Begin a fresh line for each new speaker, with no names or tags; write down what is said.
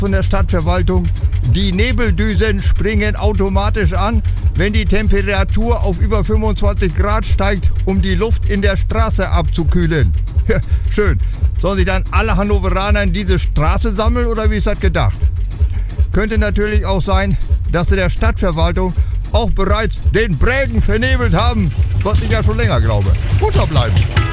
von der Stadtverwaltung. Die Nebeldüsen springen automatisch an, wenn die Temperatur auf über 25 Grad steigt, um die Luft in der Straße abzukühlen. Ja, schön. Sollen sich dann alle Hannoveraner in diese Straße sammeln oder wie ist das gedacht? Könnte natürlich auch sein, dass sie der Stadtverwaltung auch bereits den Brägen vernebelt haben, was ich ja schon länger glaube. Munter bleiben.